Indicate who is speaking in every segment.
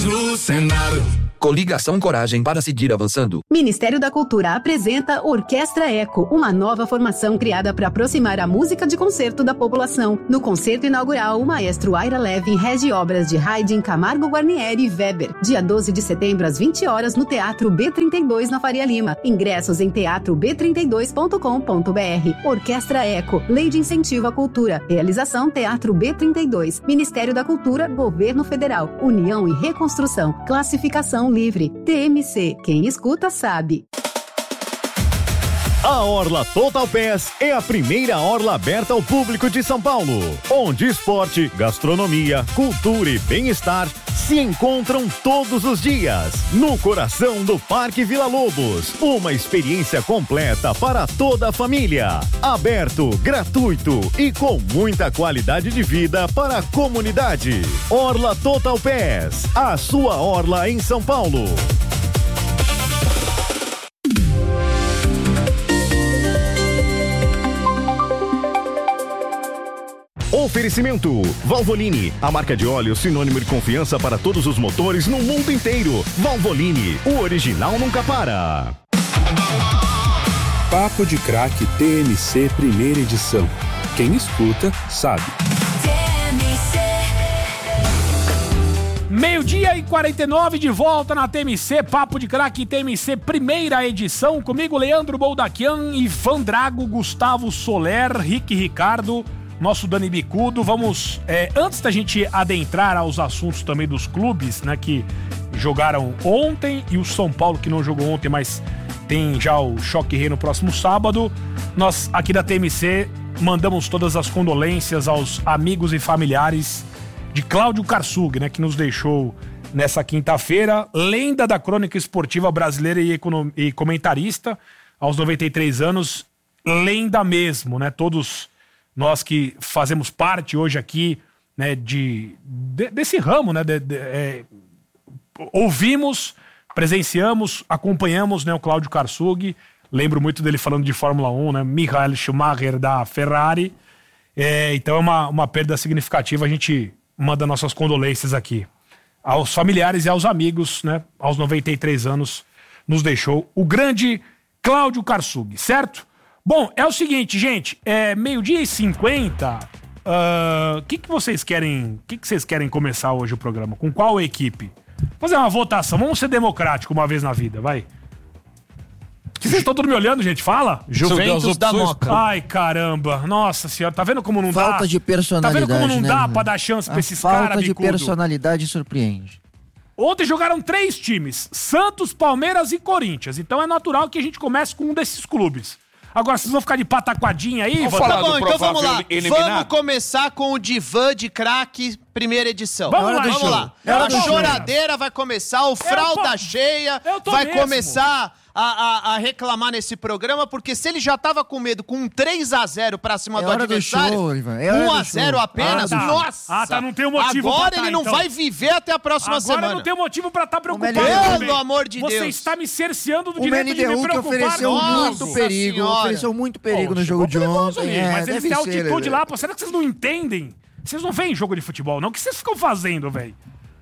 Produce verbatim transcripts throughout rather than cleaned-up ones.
Speaker 1: No Senado.
Speaker 2: Coligação Coragem para seguir avançando.
Speaker 3: Ministério da Cultura apresenta Orquestra Eco, uma nova formação criada para aproximar a música de concerto da população. No concerto inaugural, o maestro Aira Levin rege obras de Haydn, Camargo Guarnieri e Weber. Dia doze de setembro, às vinte horas, no Teatro B trinta e dois, na Faria Lima. Ingressos em teatro b trinta e dois ponto com ponto b r. Orquestra Eco, Lei de Incentivo à Cultura. Realização Teatro B trinta e dois. Ministério da Cultura, Governo Federal. União e Reconstrução. Classificação livre. T M C. Quem escuta sabe.
Speaker 4: A Orla Total Pass é a primeira orla aberta ao público de São Paulo, onde esporte, gastronomia, cultura e bem-estar se encontram todos os dias, no coração do Parque Vila Lobos. Uma experiência completa para toda a família. Aberto, gratuito e com muita qualidade de vida para a comunidade. Orla Total Pass, a sua orla em São Paulo. Oferecimento Valvoline, a marca de óleo sinônimo de confiança para todos os motores no mundo inteiro. Valvoline, o original nunca para.
Speaker 5: Papo de Craque T M C primeira edição. Quem escuta sabe.
Speaker 6: Meio-dia e quarenta e nove, de volta na T M C, Papo de Craque T M C primeira edição. Comigo, Leandro Boldaquian, Ivan Drago, Gustavo Soler, Rick Ricardo, nosso Dani Bicudo. Vamos, é, antes da gente adentrar aos assuntos também dos clubes, né, que jogaram ontem, e o São Paulo que não jogou ontem, mas tem já o Choque Rei no próximo sábado, nós aqui da T M C mandamos todas as condolências aos amigos e familiares de Cláudio Karsug, né, que nos deixou nessa quinta-feira, lenda da crônica esportiva brasileira e, econom- e comentarista, aos noventa e três anos, lenda mesmo, né, todos nós que fazemos parte hoje aqui, né, de, de, desse ramo, né, de, de, é, ouvimos, presenciamos, acompanhamos, né, o Cláudio Karsug. Lembro muito dele falando de Fórmula um, né, Michael Schumacher da Ferrari. É, então é uma, uma perda significativa. A gente manda nossas condolências aqui aos familiares e aos amigos, né, aos noventa e três anos, nos deixou o grande Cláudio Karsug, certo? Bom, é o seguinte, gente, é meio-dia e cinquenta, o uh, que, que vocês querem, que, que vocês querem começar hoje o programa? Com qual equipe? Fazer uma votação, vamos ser democráticos uma vez na vida, vai. Vocês estão todos me olhando, gente? Fala.
Speaker 7: Juventus da Moca.
Speaker 6: Ai, caramba. Nossa senhora, tá vendo como não
Speaker 7: falta
Speaker 6: dá?
Speaker 7: Falta de personalidade,
Speaker 6: Tá vendo como não
Speaker 7: né,
Speaker 6: dá
Speaker 7: mano?
Speaker 6: pra dar chance pra
Speaker 7: A
Speaker 6: esses caras,
Speaker 7: falta de
Speaker 6: bicudo?
Speaker 7: personalidade surpreende.
Speaker 6: Ontem jogaram três times, Santos, Palmeiras e Corinthians. Então é natural que a gente comece com um desses clubes. Agora, vocês vão ficar de pataquadinha aí?
Speaker 8: Vamos falar tá bom, então vamos lá. Eliminado. Vamos começar com o Divã de Craque, primeira edição.
Speaker 6: Vamos lá,
Speaker 8: vamos lá. A choradeira vai começar, o fralda cheia vai mesmo. começar a, a, a reclamar nesse programa, porque se ele já tava com medo com um três a zero pra cima
Speaker 7: é
Speaker 8: do adversário,
Speaker 7: do show, é
Speaker 8: um a zero apenas,
Speaker 6: ah, tá.
Speaker 8: nossa!
Speaker 6: Ah, tá, não tem um motivo
Speaker 8: Agora
Speaker 6: pra
Speaker 8: ele
Speaker 6: tá,
Speaker 8: não
Speaker 6: então.
Speaker 8: vai viver até a próxima
Speaker 6: Agora
Speaker 8: semana.
Speaker 6: Agora não tem motivo pra estar tá preocupado.
Speaker 8: Pelo
Speaker 6: também.
Speaker 8: amor de
Speaker 6: Você
Speaker 8: Deus.
Speaker 6: Você está me cerceando do
Speaker 7: o
Speaker 6: direito de me preocupar.
Speaker 7: que ofereceu
Speaker 6: Nossa
Speaker 7: muito perigo,
Speaker 8: senhora.
Speaker 7: ofereceu muito perigo
Speaker 6: Poxa,
Speaker 7: no jogo de ontem. É,
Speaker 6: mas eles têm altitude
Speaker 7: ser,
Speaker 6: lá, pô. Será que vocês não entendem? Vocês não veem jogo de futebol, não? O que vocês ficam fazendo, velho?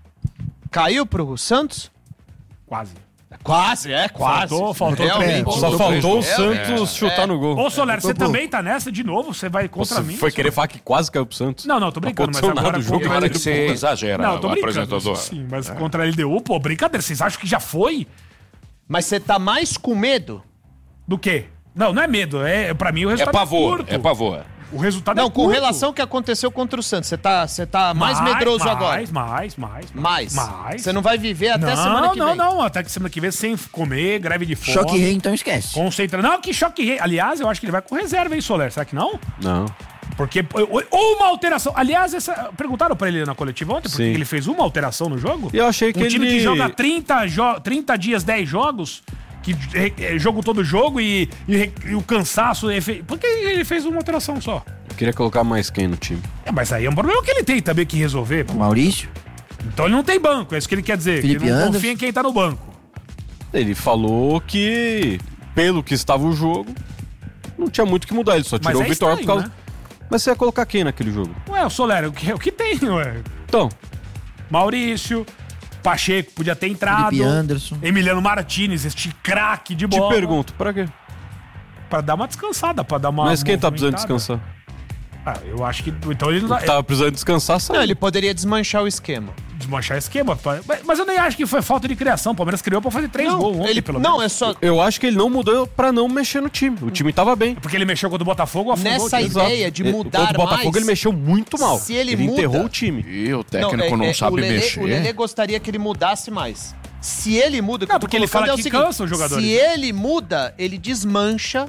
Speaker 8: Caiu pro Santos?
Speaker 6: Quase.
Speaker 8: Quase, é, quase.
Speaker 6: Faltou, faltou.
Speaker 8: Realmente.
Speaker 9: Só faltou o Santos é, chutar
Speaker 6: é.
Speaker 9: no gol.
Speaker 6: Ô, Soler, você também tá nessa de novo? Você vai contra
Speaker 9: você
Speaker 6: mim?
Speaker 9: Foi querer falar que quase caiu pro Santos?
Speaker 6: Não, não, tô brincando.
Speaker 9: Não
Speaker 6: mas agora
Speaker 9: nada, o jogo
Speaker 6: contra...
Speaker 9: é
Speaker 10: que você exagera,
Speaker 6: não, tô
Speaker 10: o apresentador.
Speaker 6: Sim, mas é. contra a L D U, pô, brincadeira. Vocês acham que já foi?
Speaker 8: Mas você tá mais com medo?
Speaker 6: Do quê? Não, não é medo. É, pra mim o resultado
Speaker 10: é pavor,
Speaker 6: é curto.
Speaker 10: É pavor.
Speaker 6: O resultado
Speaker 8: não,
Speaker 6: é curto.
Speaker 8: com relação ao que aconteceu contra o Santos, você tá, você tá mais, mais medroso
Speaker 6: mais,
Speaker 8: agora?
Speaker 6: Mais, mais, mais.
Speaker 8: Mais?
Speaker 6: Mais.
Speaker 8: Você não vai viver até
Speaker 6: não,
Speaker 8: semana que
Speaker 6: não,
Speaker 8: vem?
Speaker 6: Não, não, até que semana que vem sem comer, greve de fome.
Speaker 7: Choque rei, então esquece.
Speaker 6: Concentra. Não, que choque rei. Aliás, eu acho que ele vai com reserva, hein, Soler? Será que não?
Speaker 9: Não.
Speaker 6: Porque, ou uma alteração. Aliás, essa, perguntaram pra ele na coletiva ontem, porque
Speaker 9: Sim.
Speaker 6: ele fez uma alteração no jogo?
Speaker 9: E eu achei que
Speaker 6: um
Speaker 9: ele...
Speaker 6: time que joga trinta, jo- trinta dias, dez jogos... Que é, jogo todo jogo e, e, e o cansaço... Por que ele fez uma alteração só?
Speaker 9: Eu queria colocar mais quem no time?
Speaker 6: É, mas aí é um problema que ele tem também que resolver. Pô.
Speaker 7: Maurício?
Speaker 6: Então ele não tem banco, é isso que ele quer dizer.
Speaker 7: Felipe
Speaker 6: que ele não
Speaker 7: Anderson.
Speaker 6: confia em quem tá no banco.
Speaker 9: Ele falou que, pelo que estava o jogo, não tinha muito o que mudar. Ele só tirou
Speaker 6: é
Speaker 9: o Vitória
Speaker 6: estranho,
Speaker 9: por causa...
Speaker 6: Né?
Speaker 9: Mas você ia colocar quem naquele jogo?
Speaker 6: Ué, o Soler, o que, o que tem, ué?
Speaker 9: Então...
Speaker 6: Maurício, Pacheco podia ter entrado.
Speaker 7: Felipe Anderson.
Speaker 6: Emiliano Martinez, este craque de bola.
Speaker 9: Te pergunto, pra quê?
Speaker 6: Pra dar uma descansada, pra dar uma
Speaker 9: Mas quem tá precisando
Speaker 6: movimentada.
Speaker 9: descansar?
Speaker 6: Ah, eu acho que... Então ele não
Speaker 9: O
Speaker 6: dá...
Speaker 9: que tava precisando descansar, sabe?
Speaker 8: Não, ele poderia desmanchar o esquema.
Speaker 6: Desmanchar esquema. pra- Mas- Mas eu nem acho que foi falta de criação. O Palmeiras criou pra fazer três gols ontem,
Speaker 8: ele,
Speaker 6: pelo
Speaker 8: não,
Speaker 6: menos.
Speaker 8: é só...
Speaker 9: Eu acho que ele não mudou pra não mexer no time. O time tava bem.
Speaker 6: Porque ele mexeu contra o Botafogo, afundou
Speaker 8: Nessa
Speaker 6: o time.
Speaker 8: ideia de
Speaker 9: Ele-
Speaker 8: mudar
Speaker 9: contra o Botafogo
Speaker 8: mais,
Speaker 9: ele mexeu muito mal.
Speaker 8: se ele
Speaker 9: enterrou
Speaker 8: muda-
Speaker 9: o time.
Speaker 1: E o técnico
Speaker 8: é-
Speaker 1: não,
Speaker 8: é,
Speaker 1: sabe
Speaker 8: o Lelê,
Speaker 1: mexer.
Speaker 8: O Lelê gostaria que ele mudasse mais. Se ele muda... o que
Speaker 6: Não,
Speaker 8: eu tô
Speaker 6: porque ele
Speaker 8: colocando
Speaker 6: fala
Speaker 8: é o
Speaker 6: que
Speaker 8: seguinte,
Speaker 6: cansa os jogadores.
Speaker 8: Se ele muda, ele desmancha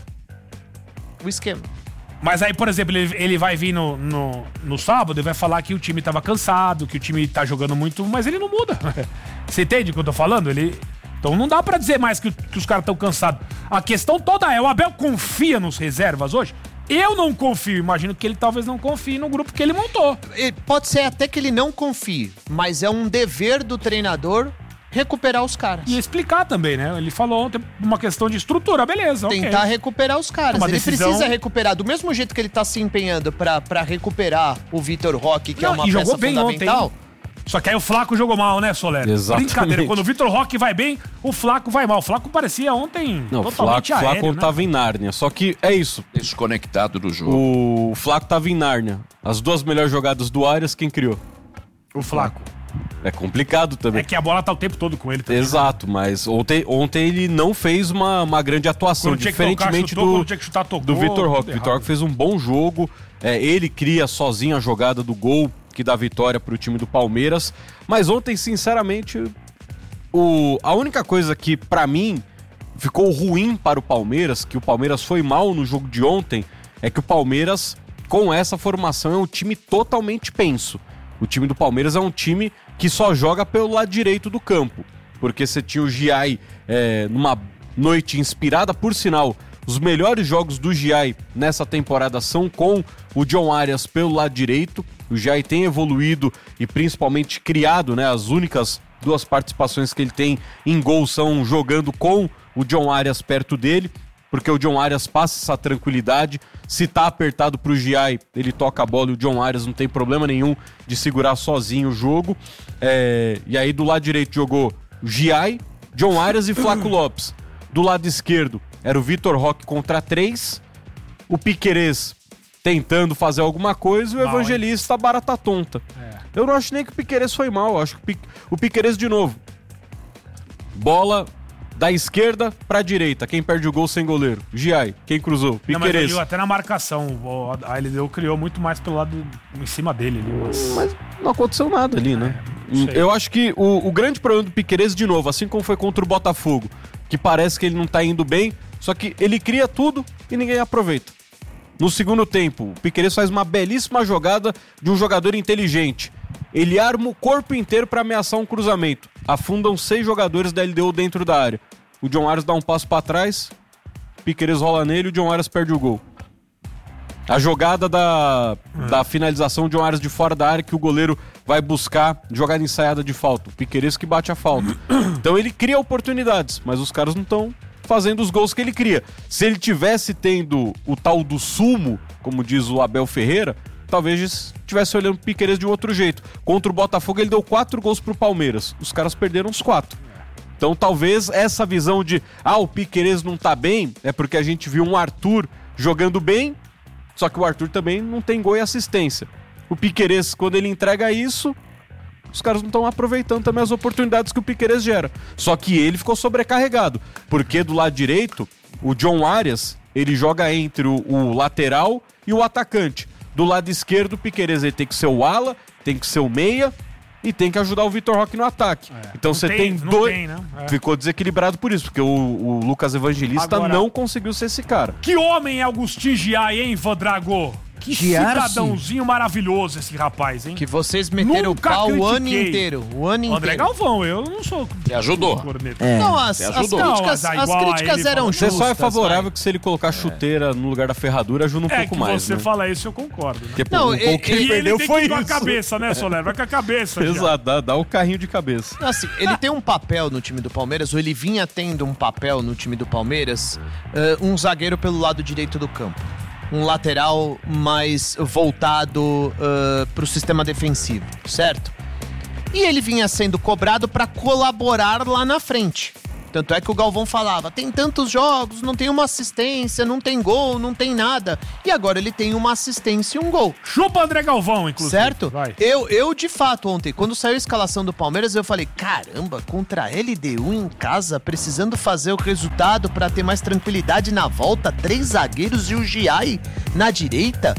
Speaker 8: o esquema.
Speaker 6: Mas aí, por exemplo, ele, ele vai vir no, no, no sábado e vai falar que o time tava cansado, que o time tá jogando muito, mas ele não muda. Você entende o que eu tô falando? Ele... Então não dá pra dizer mais que, que os caras estão cansados. A questão toda é, o Abel confia nos reservas hoje? Eu não confio, imagino que ele talvez não confie no grupo que ele montou.
Speaker 8: E pode ser até que ele não confie, mas é um dever do treinador recuperar os caras.
Speaker 6: E explicar também, né? Ele falou ontem uma questão de estrutura, beleza, ok.
Speaker 8: Tentar recuperar os caras.
Speaker 6: Uma
Speaker 8: Ele
Speaker 6: decisão-
Speaker 8: precisa recuperar. Do mesmo jeito que ele tá se empenhando pra, pra recuperar o Vitor Roque, que
Speaker 6: Não,
Speaker 8: é uma
Speaker 6: e
Speaker 8: peça
Speaker 6: jogou bem
Speaker 8: fundamental.
Speaker 6: ontem. Só que aí o Flaco jogou mal, né, Soler?
Speaker 9: Exatamente.
Speaker 6: Brincadeira, quando o Vitor Roque vai bem, o Flaco vai mal. O Flaco parecia ontem
Speaker 9: Não, o Flaco,
Speaker 6: totalmente aéreo,
Speaker 9: Flaco
Speaker 6: né?
Speaker 9: tava em Nárnia. Só que é isso.
Speaker 1: Desconectado do jogo.
Speaker 9: O Flaco tava em Nárnia. As duas melhores jogadas do Arias, quem criou?
Speaker 6: O Flaco.
Speaker 9: É complicado também.
Speaker 6: É que a bola tá o tempo todo com ele também.
Speaker 9: Exato, mas ontem, ontem ele não fez uma, uma grande atuação,
Speaker 6: Quando tinha que tocar,
Speaker 9: diferentemente
Speaker 6: chutou,
Speaker 9: do,
Speaker 6: quando tinha que chutar, tocou,
Speaker 9: do Vitor Roque.
Speaker 6: tudo
Speaker 9: O Vitor
Speaker 6: errado.
Speaker 9: Roque fez um bom jogo, é, ele cria sozinho a jogada do gol que dá vitória pro time do Palmeiras, mas ontem, sinceramente, o, a única coisa que pra mim ficou ruim para o Palmeiras, que o Palmeiras foi mal no jogo de ontem, é que o Palmeiras, com essa formação, é um time totalmente penso. O time do Palmeiras é um time que só joga pelo lado direito do campo. Porque você tinha o Giai é, numa noite inspirada, por sinal, os melhores jogos do Giai nessa temporada são com o John Arias pelo lado direito. O Giai tem evoluído e principalmente criado, né? As únicas duas participações que ele tem em gol são jogando com o John Arias perto dele, porque o John Arias passa essa tranquilidade. Se tá apertado pro Giai, ele toca a bola e o John Arias não tem problema nenhum de segurar sozinho o jogo. É, e aí do lado direito jogou Giai, John Arias e Flaco Lopes. Do lado esquerdo era o Vitor Roque contra três, o Piquerez tentando fazer alguma coisa e o
Speaker 6: Mal,
Speaker 9: Evangelista barata tonta.
Speaker 6: É.
Speaker 9: Eu não acho nem que o Piquerez foi mal, eu acho que o Pique- o Piquerez de novo. Bola da esquerda pra direita. Quem perde o gol sem goleiro? Giai. Quem cruzou?
Speaker 6: Não, mas
Speaker 9: Piquerez.
Speaker 6: ele até na marcação. O- A L D U criou muito mais pelo lado em cima dele. ali, Mas...
Speaker 9: Mas não aconteceu nada ali, né?
Speaker 6: não sei.
Speaker 9: Eu acho que o, o grande problema do Piquerez, de novo, assim como foi contra o Botafogo, que parece que ele não tá indo bem, só que ele cria tudo e ninguém aproveita. No segundo tempo, o Piquerez faz uma belíssima jogada de um jogador inteligente. Ele arma o corpo inteiro pra ameaçar um cruzamento. Afundam seis jogadores da L D U dentro da área. O John Arias dá um passo pra trás, o Piquerez rola nele e o John Arias perde o gol. A jogada da, da finalização de John Arias de fora da área que o goleiro vai buscar, jogada ensaiada de falta. O Piquerez que bate a falta. Então ele cria oportunidades, mas os caras não estão fazendo os gols que ele cria. Se ele tivesse tendo o tal do sumo, como diz o Abel Ferreira, talvez estivesse olhando o Piquerez de um outro jeito. Contra o Botafogo ele deu quatro gols pro Palmeiras. Os caras perderam os quatro. Então talvez essa visão de ah, o Piquerez não tá bem, é porque a gente viu um Arthur jogando bem, só que o Arthur também não tem gol e assistência. O Piquerez, quando ele entrega isso, os caras não estão aproveitando também as oportunidades que o Piquerez gera. Só que ele ficou sobrecarregado, porque do lado direito, o John Arias, ele joga entre o, o lateral e o atacante. Do lado esquerdo, o Piquerez ele tem que ser o ala, tem que ser o meia e tem que ajudar o Vitor Roque no ataque.
Speaker 6: É.
Speaker 9: Então
Speaker 6: Não
Speaker 9: você
Speaker 6: tem,
Speaker 9: tem,
Speaker 6: não
Speaker 9: dois...
Speaker 6: tem, né? É.
Speaker 9: Ficou desequilibrado por isso, porque o, o Lucas Evangelista
Speaker 6: Agora-
Speaker 9: não conseguiu ser esse cara.
Speaker 6: Que homem é Agustin Giai, hein, Vandrago? Que
Speaker 7: Giarci.
Speaker 6: cidadãozinho maravilhoso esse rapaz, hein?
Speaker 8: Que vocês meteram o
Speaker 6: Nunca
Speaker 8: pau o ano
Speaker 6: critiquei.
Speaker 8: inteiro. O ano
Speaker 6: André
Speaker 8: inteiro.
Speaker 6: Galvão, eu não sou...
Speaker 1: Te ajudou.
Speaker 6: corneta.
Speaker 7: É.
Speaker 8: Não, as,
Speaker 1: Você
Speaker 8: as
Speaker 1: ajudou.
Speaker 8: críticas,
Speaker 6: Não, mas
Speaker 8: as
Speaker 6: igual a
Speaker 8: críticas
Speaker 6: ele
Speaker 8: eram
Speaker 6: falou.
Speaker 8: justas.
Speaker 9: Você só é favorável
Speaker 8: vai.
Speaker 9: que se ele colocar chuteira no lugar da ferradura, ajuda um
Speaker 6: É
Speaker 9: pouco
Speaker 6: que
Speaker 9: mais,
Speaker 6: você
Speaker 9: né?
Speaker 6: fala isso, eu concordo. Né?
Speaker 9: Porque pô,
Speaker 8: Não,
Speaker 9: o
Speaker 8: e-
Speaker 9: gol que
Speaker 8: e
Speaker 9: ele
Speaker 6: E
Speaker 9: perdeu
Speaker 6: ele tem
Speaker 9: foi
Speaker 6: que ir com a
Speaker 9: isso.
Speaker 6: cabeça, né, Soler? Vai com a cabeça. já.
Speaker 9: Exato, dá, dá o carrinho de cabeça.
Speaker 8: Assim, ele tem um papel no time do Palmeiras, ou ele vinha tendo um papel no time do Palmeiras, eh, um zagueiro pelo lado direito do campo. Um lateral mais voltado para o sistema defensivo, certo? E ele vinha sendo cobrado para colaborar lá na frente. Tanto é que o Galvão falava, tem tantos jogos, não tem uma assistência, não tem gol, não tem nada. E agora ele tem uma assistência e um gol.
Speaker 6: Chupa André Galvão, inclusive.
Speaker 8: Certo?
Speaker 6: Vai.
Speaker 8: Eu, eu, de fato, ontem, quando saiu a escalação do Palmeiras, eu falei, caramba, contra a L D U em casa, precisando fazer o resultado para ter mais tranquilidade na volta, três zagueiros e o Giai na direita.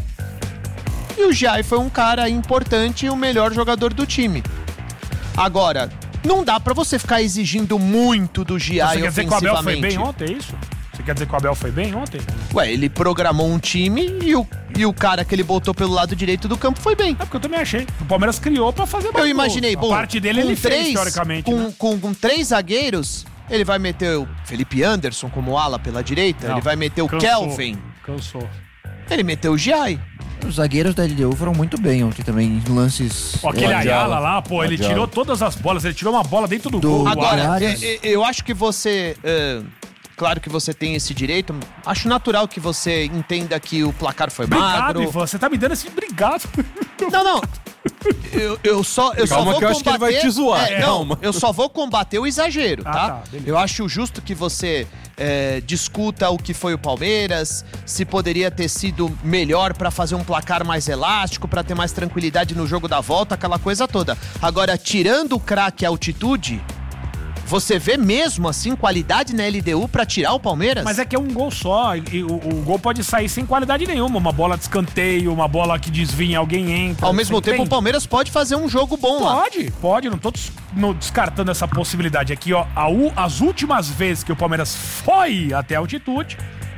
Speaker 8: E o Giai foi um cara importante e o melhor jogador do time. Agora... não dá pra você ficar exigindo muito do Giai
Speaker 6: ofensivamente. Você quer dizer que o Abel foi bem ontem, é isso? Você quer dizer que o Abel foi bem ontem?
Speaker 8: Ué, ele programou um time e o, e o cara que ele botou pelo lado direito do campo foi bem.
Speaker 6: É porque eu também achei. O Palmeiras criou pra fazer mais
Speaker 8: Eu imaginei,
Speaker 6: gols.
Speaker 8: bom,
Speaker 6: A parte dele ele
Speaker 8: três,
Speaker 6: fez, teoricamente.
Speaker 8: Com,
Speaker 6: né?
Speaker 8: com, com três zagueiros, ele vai meter o Felipe Anderson como ala pela direita,
Speaker 6: Não,
Speaker 8: ele vai meter o
Speaker 6: cansou,
Speaker 8: Kelvin,
Speaker 6: Cansou.
Speaker 8: ele meteu o Giai.
Speaker 7: Os zagueiros da L D U foram muito bem ontem também, em lances...
Speaker 6: Pô, aquele Ayala lá, pô, ele
Speaker 9: Adiala.
Speaker 6: tirou todas as bolas, ele tirou uma bola dentro do,
Speaker 7: Do-
Speaker 6: gol.
Speaker 8: Agora,
Speaker 7: Arias.
Speaker 8: eu, eu acho que você... é, claro que você tem esse direito, acho natural que você entenda que o placar foi
Speaker 6: Obrigado,
Speaker 8: magro.
Speaker 6: Ivan, você tá me dando esse obrigado.
Speaker 8: Não, não. Eu, eu só, eu só
Speaker 9: Calma
Speaker 8: vou
Speaker 9: que eu acho que ele vai te zoar.
Speaker 8: É, não,
Speaker 9: Calma.
Speaker 8: eu só vou combater o exagero,
Speaker 6: Ah,
Speaker 8: tá?
Speaker 6: tá, beleza.
Speaker 8: Eu acho justo que você é, discuta o que foi o Palmeiras, se poderia ter sido melhor pra fazer um placar mais elástico, pra ter mais tranquilidade no jogo da volta, aquela coisa toda. Agora, tirando o craque altitude, você vê mesmo assim qualidade na L D U pra tirar o Palmeiras?
Speaker 6: Mas é que é um gol só, e, e o, o gol pode sair sem qualidade nenhuma. Uma bola de escanteio, uma bola que desvia, alguém entra.
Speaker 8: Ao mesmo
Speaker 6: você
Speaker 8: tempo,
Speaker 6: entende?
Speaker 8: o Palmeiras pode fazer um jogo bom lá.
Speaker 6: Pode, pode, não tô des- não descartando essa possibilidade aqui, ó. A u- as últimas vezes que o Palmeiras foi até a altitude,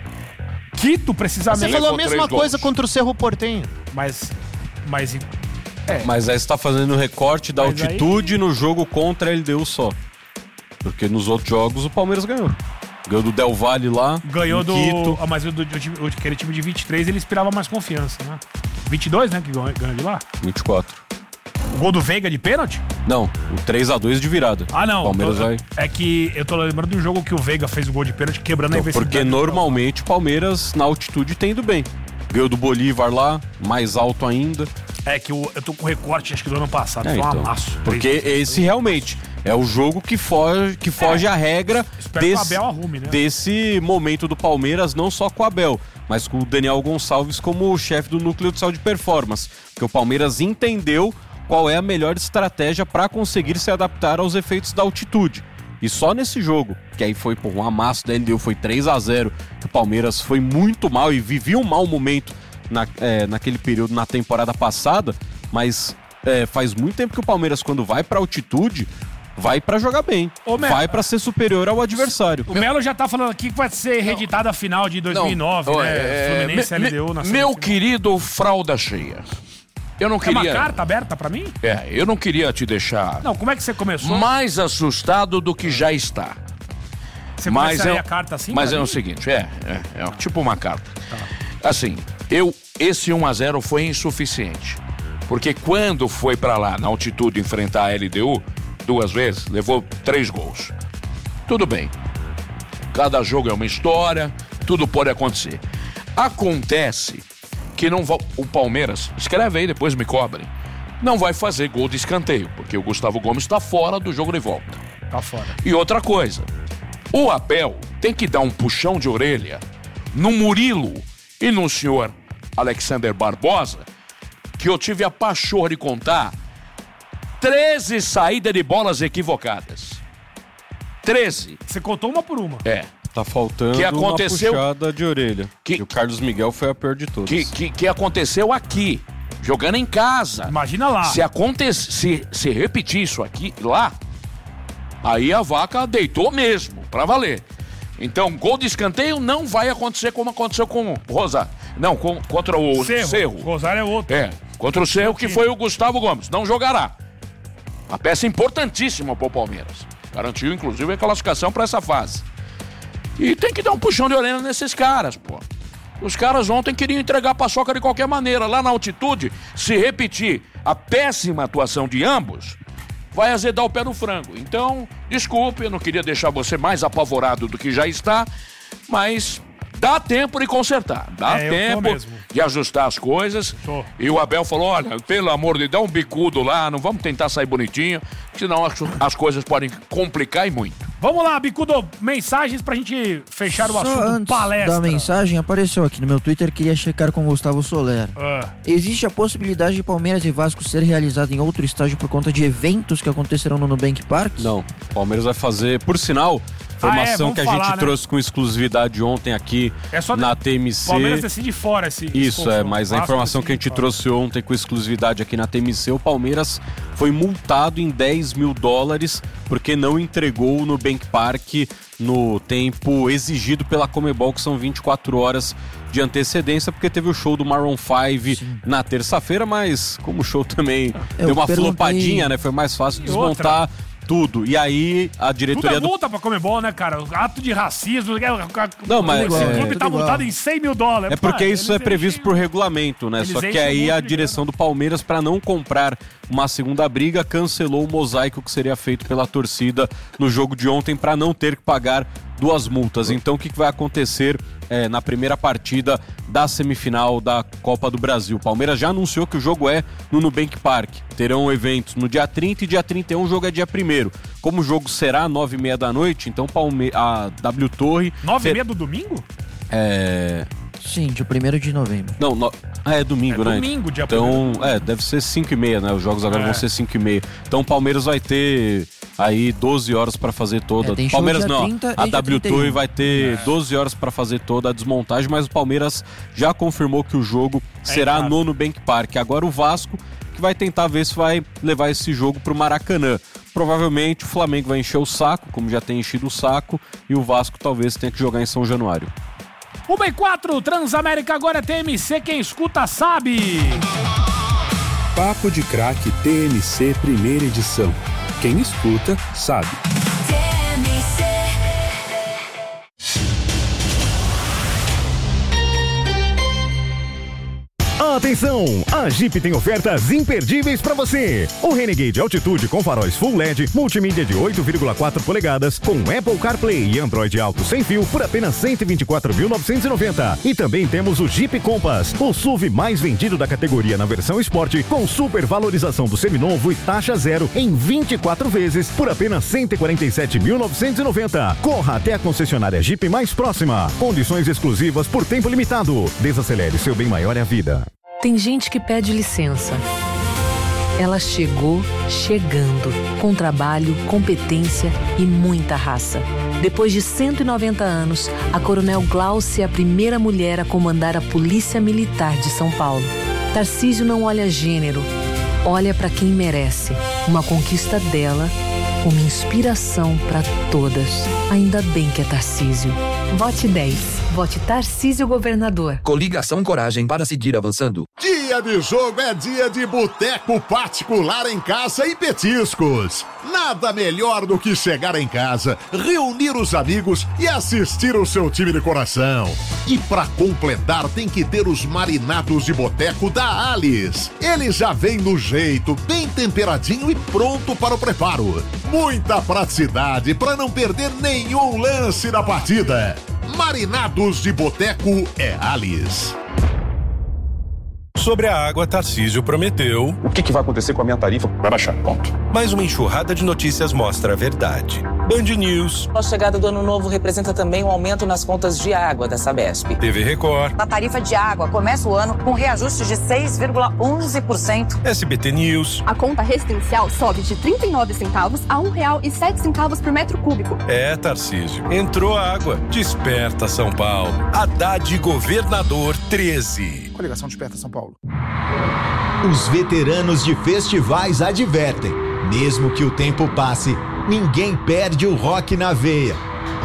Speaker 6: Quito, precisamente.
Speaker 8: Você falou a
Speaker 2: levou
Speaker 8: mesma
Speaker 2: três
Speaker 8: coisa
Speaker 2: gols.
Speaker 8: contra o Cerro Porteño.
Speaker 6: Mas, mas
Speaker 9: Mas aí você tá fazendo recorte da
Speaker 6: Mas aí-
Speaker 9: altitude no jogo contra a L D U só. Porque nos outros jogos o Palmeiras ganhou. Ganhou do Del Valle lá.
Speaker 6: ganhou
Speaker 9: em
Speaker 6: do.
Speaker 9: Quito.
Speaker 6: Ah, mas o, do, do time- o- aquele time de vinte e três ele inspirava mais confiança, né? vinte e dois, né? Que ganhou, ganhou de lá.
Speaker 9: vinte e quatro.
Speaker 6: O gol do Veiga de pênalti?
Speaker 9: Não, o três a dois de virada.
Speaker 6: Ah, não.
Speaker 9: Palmeiras
Speaker 6: tô-
Speaker 9: vai.
Speaker 6: É que eu tô lembrando de um jogo que o Veiga fez o gol de pênalti quebrando a
Speaker 9: Então,
Speaker 6: invencibilidade.
Speaker 9: porque
Speaker 6: do Palmeiras.
Speaker 9: normalmente o Palmeiras na altitude tem ido bem. Ganhou do Bolívar lá, mais alto ainda.
Speaker 6: É que o- eu tô com recorte, acho que do ano passado.
Speaker 9: É,
Speaker 6: foi um
Speaker 9: então,
Speaker 6: amasso.
Speaker 9: porque esse realmente é o jogo que foge, que foge à regra
Speaker 6: Espero que o
Speaker 9: desse,
Speaker 6: Abel arrume, né?
Speaker 9: desse momento do Palmeiras, não só com o Abel, mas com o Daniel Gonçalves como chefe do núcleo de saúde e performance. Porque o Palmeiras entendeu qual é a melhor estratégia para conseguir se adaptar aos efeitos da altitude. E só nesse jogo, que aí foi por um amasso da L D U, foi três a zero, que o Palmeiras foi muito mal e vivia um mau momento na, é, naquele período na temporada passada, mas é, faz muito tempo que o Palmeiras, quando vai pra altitude, vai pra jogar bem,
Speaker 6: Ô, Melo,
Speaker 9: vai pra ser superior ao adversário.
Speaker 6: O Melo já tá falando aqui que vai ser reeditada a final de dois mil e nove,
Speaker 2: Não,
Speaker 6: né?
Speaker 2: é,
Speaker 6: Fluminense
Speaker 2: me-
Speaker 6: L D U na
Speaker 2: me- Meu
Speaker 6: semifinal.
Speaker 2: querido fralda cheia. Eu não
Speaker 6: É uma
Speaker 2: queria.
Speaker 6: carta aberta pra mim?
Speaker 2: É, eu não queria te deixar
Speaker 6: Não, como é que você começou?
Speaker 2: mais assustado do que já está.
Speaker 6: Você
Speaker 2: Mas
Speaker 6: começaria
Speaker 2: é,
Speaker 6: a carta assim?
Speaker 2: mas
Speaker 6: pra
Speaker 2: é o
Speaker 6: mim?
Speaker 2: seguinte, é, é, é tipo uma carta. Assim, eu esse um a zero foi insuficiente. Porque quando foi pra lá na altitude enfrentar a L D U duas vezes, levou três gols. Tudo bem. Cada jogo é uma história, tudo pode acontecer. Acontece que não va- o Palmeiras, escreve aí depois me cobrem, não vai fazer gol de escanteio, porque o Gustavo Gomes está fora do jogo de volta.
Speaker 6: Tá fora.
Speaker 2: E outra coisa, o Abel tem que dar um puxão de orelha no Murilo e no senhor Alexander Barbosa, que eu tive a pachorra de contar treze saídas de bolas equivocadas. treze.
Speaker 6: Você contou uma por uma.
Speaker 2: É.
Speaker 9: Tá faltando
Speaker 2: Que aconteceu-
Speaker 9: uma puxada de orelha.
Speaker 2: Que-
Speaker 9: E o Carlos Miguel foi a pior de todas.
Speaker 2: Que, que, que aconteceu aqui, jogando em casa.
Speaker 6: Imagina lá.
Speaker 2: Se, aconte se, se repetir isso aqui lá, aí a vaca deitou mesmo, pra valer. Então, gol de escanteio não vai acontecer como aconteceu com o Rosário. Não, com, contra o
Speaker 6: Cerro.
Speaker 2: Cerro.
Speaker 6: O Rosário é outro.
Speaker 2: É, contra o Cerro, que foi o Gustavo Gomes. Não jogará. A peça importantíssima pro Palmeiras. Garantiu, inclusive, a classificação pra essa fase. E tem que dar um puxão de orelha nesses caras, pô. Os caras ontem queriam entregar a paçoca de qualquer maneira. Lá na altitude, se repetir a péssima atuação de ambos, vai azedar o pé no frango. Então, desculpe, eu não queria deixar você mais apavorado do que já está, mas Dá tempo de consertar, dá
Speaker 6: É, eu tô
Speaker 2: tempo
Speaker 6: mesmo.
Speaker 2: de ajustar as coisas.
Speaker 6: Tô.
Speaker 2: E o Abel falou, olha, pelo amor de Deus, dá um bicudo lá, não vamos tentar sair bonitinho, senão as, as coisas podem complicar e muito.
Speaker 6: Vamos lá, Bicudo, mensagens pra gente fechar o
Speaker 7: Só
Speaker 6: assunto
Speaker 7: antes
Speaker 6: palestra.
Speaker 7: da mensagem, apareceu aqui no meu Twitter, queria checar com o Gustavo Soler.
Speaker 6: Ah.
Speaker 7: Existe a possibilidade de Palmeiras e Vasco ser realizado em outro estádio por conta de eventos que acontecerão no Nubank Park?
Speaker 9: Não, o Palmeiras vai fazer, por sinal, informação
Speaker 6: Ah, é,
Speaker 9: que a
Speaker 6: vamos
Speaker 9: gente
Speaker 6: falar, né?
Speaker 9: trouxe com exclusividade ontem aqui
Speaker 6: É só
Speaker 9: na
Speaker 6: de-
Speaker 9: T M C.
Speaker 6: Palmeiras decide fora esse esse
Speaker 9: Isso, é,
Speaker 6: confronto.
Speaker 9: mas a
Speaker 6: Vasco
Speaker 9: informação que a
Speaker 6: decide
Speaker 9: gente
Speaker 6: fora.
Speaker 9: trouxe ontem com exclusividade aqui na T M C, o Palmeiras foi multado em dez mil dólares porque não entregou o Nubank Park no tempo exigido pela Comebol, que são vinte e quatro horas de antecedência, porque teve o show do Maroon cinco na terça-feira, mas como o show também
Speaker 7: Eu
Speaker 9: deu uma
Speaker 7: perguntei-
Speaker 9: flopadinha, né? Foi mais fácil
Speaker 6: E
Speaker 9: desmontar tudo. E aí a
Speaker 6: Tudo
Speaker 9: diretoria
Speaker 6: é
Speaker 9: do
Speaker 6: multa pra Comebol, né, cara? Ato de racismo.
Speaker 9: Não, mas
Speaker 6: Esse
Speaker 9: é-
Speaker 6: clube tá
Speaker 7: tudo
Speaker 6: multado
Speaker 7: igual.
Speaker 6: em cem mil dólares.
Speaker 9: É porque
Speaker 6: Pá,
Speaker 9: isso
Speaker 6: eles
Speaker 9: é previsto
Speaker 6: enchem-
Speaker 9: por regulamento, né?
Speaker 6: Eles
Speaker 9: Só que
Speaker 6: enchem
Speaker 9: aí
Speaker 6: um
Speaker 9: a
Speaker 6: monte de
Speaker 9: direção do Palmeiras, para não comprar uma segunda briga, cancelou o mosaico que seria feito pela torcida no jogo de ontem para não ter que pagar duas multas. Então o que que vai acontecer é, na primeira partida da semifinal da Copa do Brasil? O Palmeiras já anunciou que o jogo é no Nubank Park. Terão eventos no dia trinta e dia trinta e um, o jogo é dia primeiro. Como o jogo será nove e meia da noite, então Palme a W Torre...
Speaker 6: Nove e
Speaker 9: ter-
Speaker 6: meia do domingo?
Speaker 9: É...
Speaker 7: Sim, dia primeiro de novembro.
Speaker 9: Não, no... ah, é domingo,
Speaker 6: É
Speaker 9: né?
Speaker 6: domingo, dia
Speaker 9: Então, é, deve ser cinco e meia, né? Os jogos agora
Speaker 6: É.
Speaker 9: vão ser cinco e meia. Então o Palmeiras vai ter aí doze horas pra fazer toda.
Speaker 7: É, tem show
Speaker 9: Palmeiras
Speaker 7: dia
Speaker 9: não,
Speaker 7: trinta
Speaker 9: a
Speaker 7: e dia
Speaker 9: W
Speaker 7: trinta e um.
Speaker 9: Torre vai ter
Speaker 6: É.
Speaker 9: doze horas pra fazer toda a desmontagem, mas o Palmeiras já confirmou que o jogo
Speaker 6: É
Speaker 9: será
Speaker 6: em casa.
Speaker 9: no Nubank Park. Agora o Vasco que vai tentar ver se vai levar esse jogo pro Maracanã. Provavelmente o Flamengo vai encher o saco, como já tem enchido o saco, e o Vasco talvez tenha que jogar em São Januário.
Speaker 6: uma e quatro, Transamérica agora é T M C, quem escuta sabe.
Speaker 5: Papo de Craque T M C Primeira Edição. Quem escuta, sabe.
Speaker 4: Atenção! A Jeep tem ofertas imperdíveis para você. O Renegade Altitude com faróis Full L E D, multimídia de oito vírgula quatro polegadas, com Apple CarPlay e Android Auto sem fio por apenas cento e vinte e quatro mil novecentos e noventa. E também temos o Jeep Compass, o S U V mais vendido da categoria na versão Sport, com super valorização do seminovo e taxa zero em vinte e quatro vezes por apenas cento e quarenta e sete mil novecentos e noventa. Corra até a concessionária Jeep mais próxima. Condições exclusivas por tempo limitado. Desacelere, seu bem maior é a vida.
Speaker 1: Tem gente que pede licença. Ela chegou chegando, com trabalho, competência e muita raça. Depois de cento e noventa anos, a Coronel Glaucia é a primeira mulher a comandar a Polícia Militar de São Paulo. Tarcísio não olha gênero, olha para quem merece. Uma conquista dela, uma inspiração para todas. Ainda bem que é Tarcísio. Vote dez. Vote Tarcísio Governador.
Speaker 10: Coligação Coragem para seguir avançando.
Speaker 11: Dia de jogo é dia de boteco particular em casa e petiscos. Nada melhor do que chegar em casa, reunir os amigos e assistir o seu time de coração. E pra completar tem que ter os marinados de boteco da Alice. Ele já vem no jeito, bem temperadinho e pronto para o preparo. Muita praticidade para não perder nenhum lance da partida. Marinados de Boteco é Alice.
Speaker 12: Sobre a água, Tarcísio prometeu...
Speaker 13: O que, que vai acontecer com a minha tarifa? Vai baixar, ponto.
Speaker 12: Mas uma enxurrada de notícias mostra a verdade. Band News.
Speaker 14: A chegada do ano novo representa também um aumento nas contas de água da Sabesp.
Speaker 12: T V Record.
Speaker 15: A tarifa de água começa o ano com reajuste de seis vírgula onze por cento.
Speaker 12: S B T News.
Speaker 16: A conta residencial sobe de trinta e nove centavos a um real e sete centavos por metro cúbico.
Speaker 12: É, Tarcísio. Entrou água. Desperta São Paulo. Haddad Governador treze.
Speaker 17: Coligação Desperta São Paulo.
Speaker 18: Os veteranos de festivais advertem. Mesmo que o tempo passe, ninguém perde o rock na veia.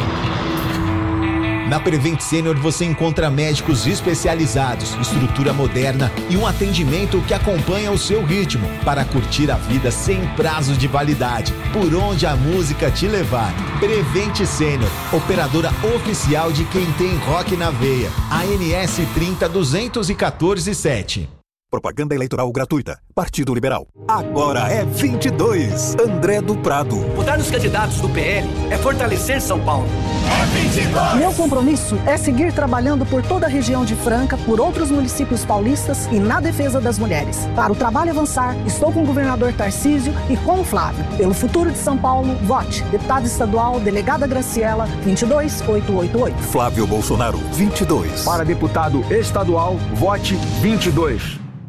Speaker 18: Na Prevent Senior você encontra médicos especializados, estrutura moderna e um atendimento que acompanha o seu ritmo para curtir a vida sem prazos de validade, por onde a música te levar. Prevent Senior, operadora oficial de quem tem rock na veia. A N S trinta duzentos e quatorze sete.
Speaker 17: Propaganda eleitoral gratuita. Partido Liberal. Agora é vinte e dois. André do Prado.
Speaker 19: Votar nos candidatos do P L é fortalecer São Paulo.
Speaker 20: É vinte e dois. Meu compromisso é seguir trabalhando por toda a região de Franca, por outros municípios paulistas e na defesa das mulheres. Para o trabalho avançar, estou com o governador Tarcísio e com o Flávio. Pelo futuro de São Paulo, vote. Deputado estadual, delegada Graciela, vinte e dois mil oitocentos e oitenta e oito.
Speaker 17: Flávio Bolsonaro, vinte e dois.
Speaker 21: Para deputado estadual, vote vinte e dois.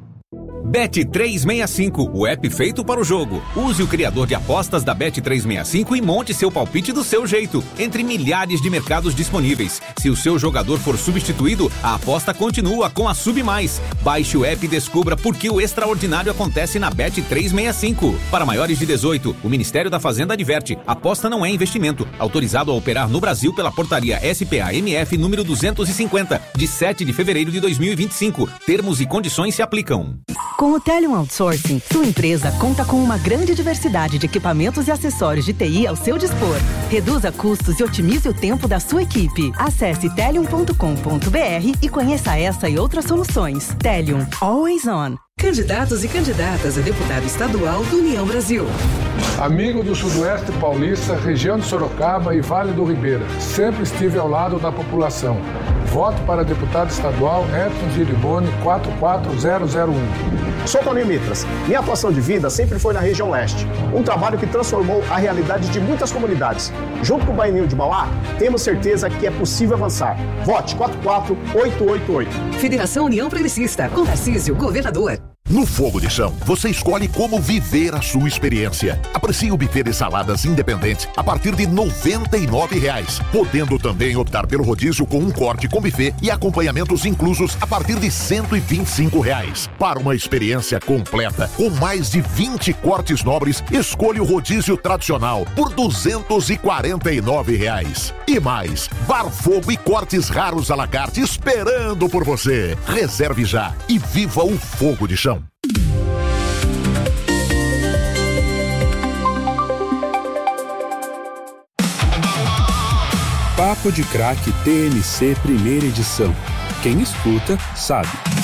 Speaker 22: Bet trezentos e sessenta e cinco, o app feito para o jogo. Use o criador de apostas da Bet trezentos e sessenta e cinco e monte seu palpite do seu jeito, entre milhares de mercados disponíveis. Se o seu jogador for substituído, a aposta continua com a Sub Mais. Baixe o app e descubra por que o extraordinário acontece na Bet trezentos e sessenta e cinco. Para maiores de dezoito, o Ministério da Fazenda adverte: aposta não é investimento. Autorizado a operar no Brasil pela portaria S P A M F número duzentos e cinquenta, de sete de fevereiro de dois mil e vinte e cinco. Termos e condições se aplicam.
Speaker 23: Com o Telium Outsourcing, sua empresa conta com uma grande diversidade de equipamentos e acessórios de T I ao seu dispor. Reduza custos e otimize o tempo da sua equipe. Acesse telium ponto com ponto b r e conheça essa e outras soluções. Telium, always on.
Speaker 24: Candidatos e candidatas a deputado estadual do União Brasil.
Speaker 25: Amigo do Sudoeste Paulista, região de Sorocaba e Vale do Ribeira. Sempre estive ao lado da população. Voto para deputado estadual Edson Giriboni quatro quatro zero zero um.
Speaker 26: Sou Toninho Mitras. Minha atuação de vida sempre foi na região leste. Um trabalho que transformou a realidade de muitas comunidades. Junto com o Baininho de Mauá, temos certeza que é possível avançar. Vote quatro quatro oito oito oito.
Speaker 24: Federação União Progressista. Com Tarcísio, governador.
Speaker 11: No Fogo de Chão, você escolhe como viver a sua experiência. Aprecie o buffet de saladas independente a partir de noventa e nove reais, podendo também optar pelo rodízio com um corte com buffet e acompanhamentos inclusos a partir de cento e vinte e cinco reais. Para uma experiência completa, com mais de vinte cortes nobres, escolha o rodízio tradicional por duzentos e quarenta e nove reais. E mais, Bar Fogo e cortes raros à la carte esperando por você. Reserve já e viva o Fogo de Chão.
Speaker 5: Papo de Craque T M C primeira edição. Quem escuta, sabe.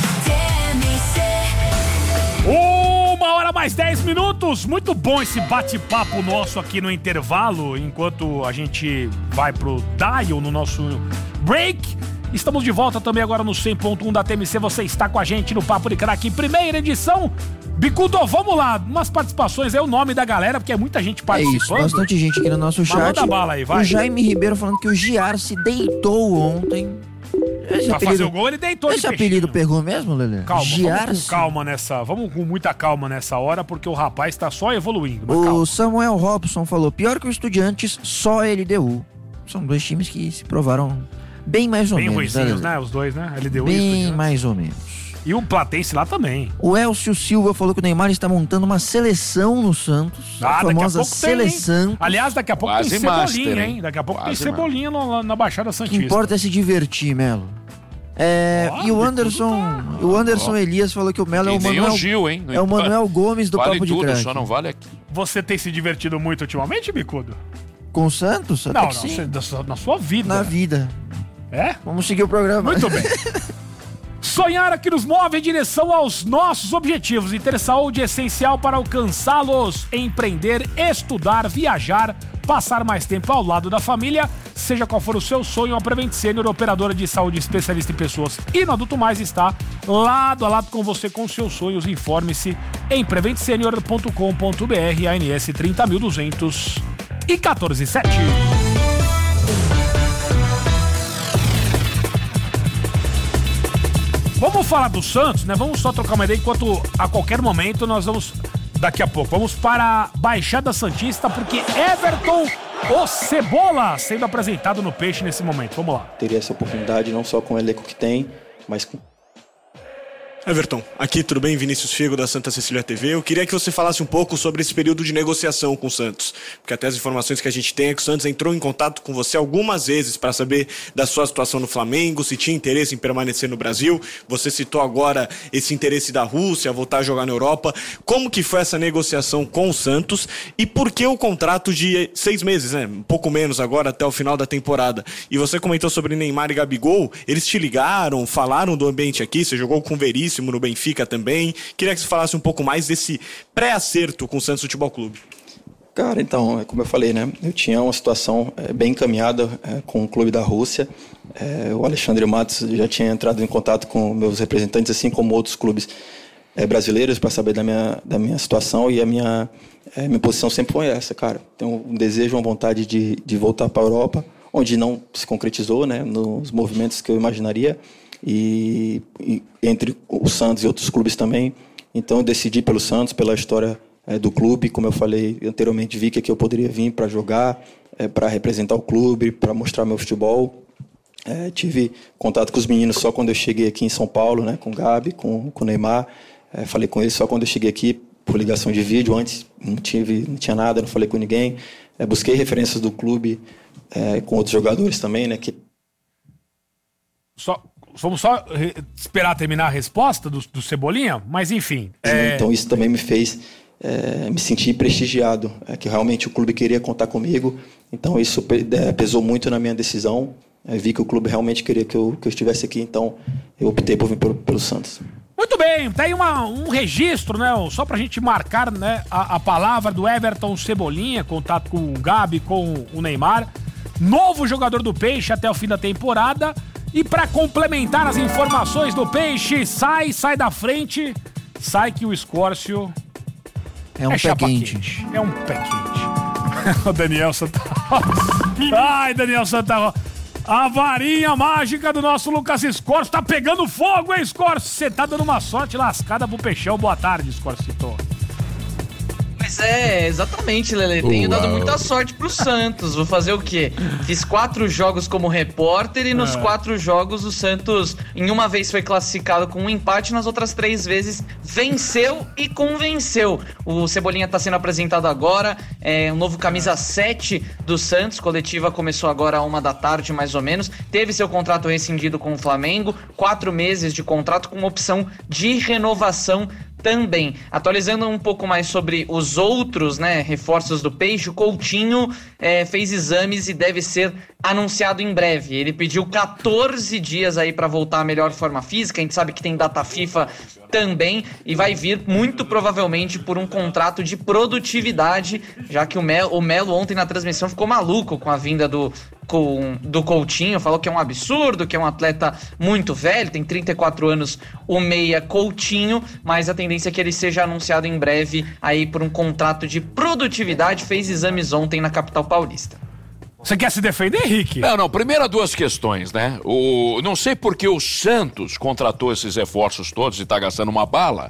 Speaker 6: Uma hora mais dez minutos. Muito bom esse bate-papo nosso aqui no intervalo, enquanto a gente vai pro dial no nosso break. Estamos de volta também agora no cem ponto um da T M C. Você está com a gente no Papo de Craque, primeira edição. Bicudo, vamos lá, umas participações, é o nome da galera, porque é muita gente participando.
Speaker 7: É isso, bastante gente aqui no nosso chat.
Speaker 6: Manda bala aí, vai.
Speaker 7: O Jaime Ribeiro falando que o Giar se deitou ontem. Esse
Speaker 6: pra
Speaker 7: apelido,
Speaker 6: fazer o gol, ele deitou
Speaker 7: Esse
Speaker 6: de
Speaker 7: apelido pegou mesmo, Lelê?
Speaker 6: Calma,
Speaker 7: Giar
Speaker 6: vamos com calma nessa, vamos com muita calma nessa hora, porque o rapaz tá só evoluindo.
Speaker 7: O
Speaker 6: calma.
Speaker 7: Samuel Robson falou, pior que o Estudiantes, só L D U. São dois times que se provaram bem mais ou
Speaker 6: bem
Speaker 7: menos.
Speaker 6: Bem ruizinhos, né? Os dois, né? L D U
Speaker 7: bem mais ou menos.
Speaker 6: E o Platense lá também.
Speaker 7: O Elcio Silva falou que o Neymar está montando uma seleção no Santos.
Speaker 6: Ah,
Speaker 7: a famosa
Speaker 6: daqui a pouco
Speaker 7: seleção.
Speaker 6: Tem, aliás, daqui a pouco
Speaker 2: Quase
Speaker 6: tem Cebolinha,
Speaker 2: master,
Speaker 6: hein? Daqui a pouco
Speaker 2: Quase
Speaker 6: tem Cebolinha no, na Baixada
Speaker 7: O
Speaker 6: Santista.
Speaker 7: que importa é se divertir, Melo. É, oh, e o Anderson, tá. o Anderson oh. Elias falou que o Melo é o Manuel,
Speaker 2: o Gil, hein?
Speaker 7: é o Manuel Gomes do
Speaker 2: vale
Speaker 7: Papo
Speaker 2: tudo,
Speaker 7: de Craque.
Speaker 2: Só não vale aqui.
Speaker 6: Você tem se divertido muito ultimamente, Bicudo?
Speaker 7: Com o Santos? Até
Speaker 6: não,
Speaker 7: que
Speaker 6: não,
Speaker 7: sim.
Speaker 6: Você, na sua vida.
Speaker 7: Na vida.
Speaker 6: É?
Speaker 7: Vamos seguir o programa.
Speaker 6: Muito bem. Sonhar aqui nos move em direção aos nossos objetivos e ter saúde é essencial para alcançá-los. Empreender, estudar, viajar, passar mais tempo ao lado da família, seja qual for o seu sonho, a Prevent Senior, operadora de saúde especialista em pessoas e no adulto mais, está lado a lado com você com seus sonhos. Informe-se em prevent senior ponto com ponto b r, A N S trinta mil duzentos e quatorze sete. Vamos falar do Santos, né? Vamos só trocar uma ideia enquanto a qualquer momento nós vamos, daqui a pouco, vamos para a Baixada Santista, porque Everton, o Cebola, sendo apresentado no Peixe nesse momento. Vamos lá.
Speaker 27: Teria essa oportunidade não só com o elenco que tem, mas com...
Speaker 28: Everton, aqui tudo bem? Vinícius Figo da Santa Cecília T V. Eu queria que você falasse um pouco sobre esse período de negociação com o Santos, porque até as informações que a gente tem é que o Santos entrou em contato com você algumas vezes para saber da sua situação no Flamengo, se tinha interesse em permanecer no Brasil. Você citou agora esse interesse da Rússia, voltar a jogar na Europa. Como que foi essa negociação com o Santos e por que o contrato de seis meses, né? Um pouco menos agora até o final da temporada. E você comentou sobre Neymar e Gabigol, eles te ligaram, falaram do ambiente aqui, você jogou com o Veríssimo acertadíssimo no Benfica também. Queria que você falasse um pouco mais desse pré-acerto com o Santos Futebol Clube.
Speaker 27: Cara, então, como eu falei, né? Eu tinha uma situação é, bem encaminhada é, com o clube da Rússia. É, o Alexandre Matos já tinha entrado em contato com meus representantes, assim como outros clubes é, brasileiros, para saber da minha, da minha situação. E a minha, é, minha posição sempre foi essa, cara. Tenho um desejo, uma vontade de, de voltar para a Europa, onde não se concretizou, né? Nos movimentos que eu imaginaria. E, e entre o Santos e outros clubes também. Então eu decidi pelo Santos, pela história é, do clube. Como eu falei anteriormente, vi que aqui eu poderia vir para jogar, é, para representar o clube, para mostrar meu futebol. É, tive contato com os meninos só quando eu cheguei aqui em São Paulo, né, com o Gabi, com, com o Neymar. É, falei com eles só quando eu cheguei aqui por ligação de vídeo. Antes não, tive, não tinha nada, não falei com ninguém. É, busquei referências do clube é, com outros jogadores também, né, que...
Speaker 6: Só... Vamos só esperar terminar a resposta do, do Cebolinha, mas enfim.
Speaker 27: É... Então isso também me fez é, me sentir prestigiado, é, que realmente o clube queria contar comigo. Então isso pesou muito na minha decisão. É, vi que o clube realmente queria que eu, que eu estivesse aqui, então eu optei por vir pelo, pelo Santos.
Speaker 6: Muito bem, tá aí uma, um registro, né? Só pra gente marcar, né, a, a palavra do Everton Cebolinha, contato com o Gabi, com o Neymar. Novo jogador do Peixe até o fim da temporada. E para complementar as informações do Peixe, sai, sai da frente, sai que o Escórcio
Speaker 7: é um
Speaker 6: é
Speaker 7: pé quente.
Speaker 6: quente. É um pé quente. O Daniel Santa Rosa. Ai, Daniel Santa Rosa. A varinha mágica do nosso Lucas Escórcio tá pegando fogo, hein, Escórcio? Você tá dando uma sorte lascada pro Peixão. Boa tarde, Escórcio.
Speaker 1: Mas é, exatamente, Lelê. Tenho
Speaker 2: Uau.
Speaker 1: dado muita sorte pro Santos. Vou fazer o quê? Fiz quatro jogos como repórter e nos
Speaker 6: É.
Speaker 1: quatro jogos o Santos, em uma vez foi classificado com um empate, nas outras três vezes venceu e convenceu. O Cebolinha tá sendo apresentado agora, é um novo camisa sete do Santos. Coletiva começou agora a uma da tarde, mais ou menos. Teve seu contrato rescindido com o Flamengo, quatro meses de contrato com opção de renovação também. Atualizando um pouco mais sobre os outros, né, reforços do Peixe, o Coutinho é, fez exames e deve ser anunciado em breve. Ele pediu quatorze dias aí para voltar à melhor forma física. A gente sabe que tem data FIFA também e vai vir muito provavelmente por um contrato de produtividade, já que o Melo, o Melo ontem na transmissão ficou maluco com a vinda do Com, do Coutinho, falou que é um absurdo, que é um atleta muito velho, tem trinta e quatro anos, o meia Coutinho, mas a tendência é que ele seja anunciado em breve aí por um contrato de produtividade. Fez exames ontem na capital paulista.
Speaker 6: Você quer se defender, Henrique?
Speaker 2: Não, não, primeiro duas questões, né? O, não sei por que o Santos contratou esses reforços todos e tá gastando uma bala,